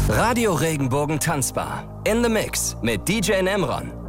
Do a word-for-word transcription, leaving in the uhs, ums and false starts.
Radio Regenbogen Tanzbar. In the Mix mit D J Nemron.